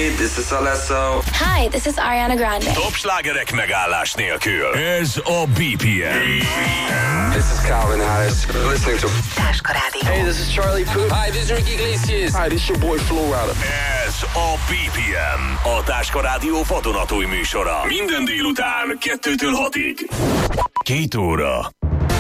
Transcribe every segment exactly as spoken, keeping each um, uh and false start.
this is Alesso. Hi, this is Ariana Grande. Top slágerek megállás nélkül. Ez a bé pé em. This is Calvin Harris. Listening to Táska Rádió. Hey, this is Charlie Puth. Hi, this is Ricky Iglesias. Hi, this is your boy Flo Rida. Ez a bé pé em. A Táska Rádió vadonatúj műsora. Minden délután kettőtől hatig. Két óra.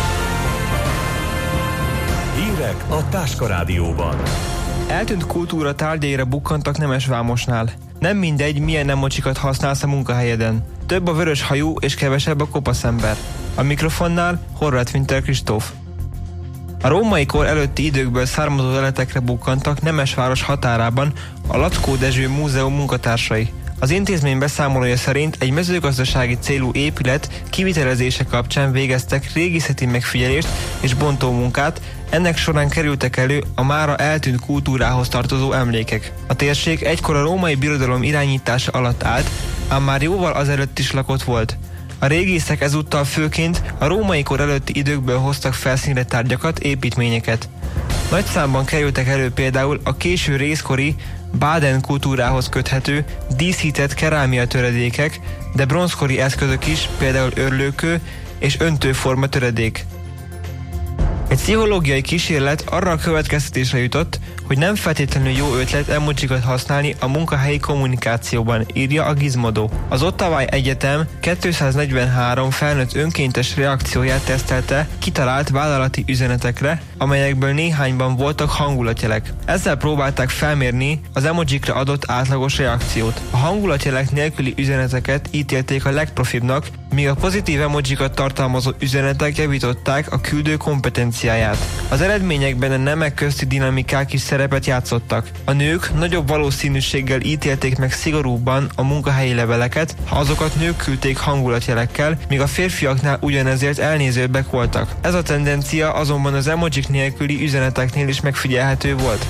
Hírek a Táska Rádióban. Eltűnt kultúra tárgyaira bukkantak Nemesvámosnál. Nem mindegy, milyen emocsikat használsz a munkahelyeden. Több a vörös hajú és kevesebb a kopasz ember. A mikrofonnál Horváth Winter Kristóf. A római kor előtti időkből származó leletekre bukkantak Nemesváros határában a Lackó Dezső Múzeum munkatársai. Az intézmény beszámolója szerint egy mezőgazdasági célú épület kivitelezése kapcsán végeztek régészeti megfigyelést és bontómunkát, ennek során kerültek elő a mára eltűnt kultúrához tartozó emlékek. A térség egykor a római birodalom irányítása alatt állt, ám már jóval azelőtt is lakott volt. A régészek ezúttal főként a római kor előtti időkből hoztak felszínre tárgyakat, építményeket. Nagy számban kerültek elő például a késő rézkori Baden kultúrához köthető díszített kerámia töredékek, de bronzkori eszközök is, például örlőkő és öntőforma töredék. Egy pszichológiai kísérlet arra a következtetésre jutott, hogy nem feltétlenül jó ötlet emocsikat használni a munkahelyi kommunikációban, írja a Gizmodo. Az Ottawai Egyetem kétszáznegyvenhárom felnőtt önkéntes reakcióját tesztelte kitalált vállalati üzenetekre, amelyekből néhányban voltak hangulatjelek. Ezzel próbálták felmérni az emojikra adott átlagos reakciót. A hangulatjelek nélküli üzeneteket ítélték a legprofibbnak, míg a pozitív emojikat tartalmazó üzenetek javították a küldő kompetenciáját. Az eredményekben a nemek közti dinamikák is szerepet játszottak. A nők nagyobb valószínűséggel ítélték meg szigorúbban a munkahelyi leveleket, ha azokat nők küldték hangulatjelekkel, míg a férfiaknál ugyanezért elnézőbbek voltak. Ez a tendencia azonban az emojik nélküli üzeneteknél is megfigyelhető volt.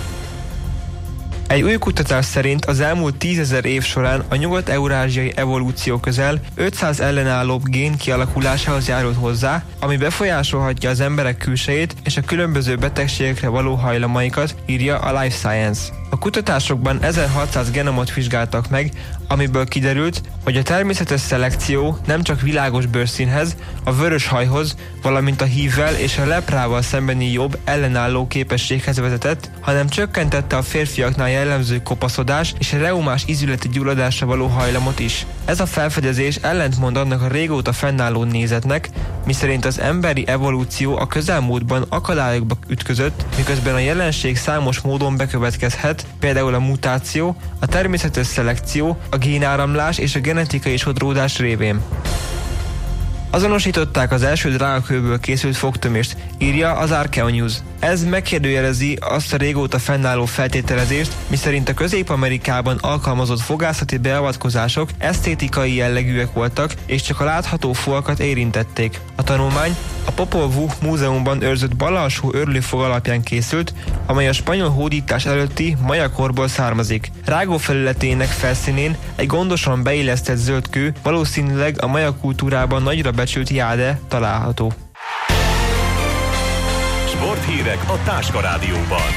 Egy új kutatás szerint az elmúlt tízezer év során a nyugat-eurázsiai evolúció közel ötszáz ellenállóbb gén kialakulásához járult hozzá, ami befolyásolhatja az emberek külsejét és a különböző betegségekre való hajlamaikat, írja a Life Science. A kutatásokban ezerhatszáz genomot vizsgáltak meg, amiből kiderült, hogy a természetes szelekció nem csak világos bőrszínhez, a vörös hajhoz, valamint a hívvel és a leprával szembeni jobb ellenálló képességhez vezetett, hanem csökkentette a férfiaknál jellemző kopaszodás és a reumás ízületi gyulladásra való hajlamot is. Ez a felfedezés ellentmond annak a régóta fennálló nézetnek, miszerint az emberi evolúció a közelmúltban akadályokba ütközött, miközben a jelenség számos módon bekövetkezhet, például a mutáció, a természetes szelekció, a génáramlás és a genetikai sodródás révén. Azonosították az első drágakőből készült fogtömést, írja az Archaeo News. Ez megkérdőjelezi azt a régóta fennálló feltételezést, miszerint a Közép-Amerikában alkalmazott fogászati beavatkozások esztétikai jellegűek voltak, és csak a látható fogakat érintették. A tanulmány a Popol Vuh múzeumban őrzött bal alsó örlőfog alapján készült, amely a spanyol hódítás előtti maja korból származik. Rágó felületének felszínén egy gondosan beillesztett zöld kő, valószínűleg a maja kultúrában nagyra becsült jáde található. Sporthírek a Táska Rádióban.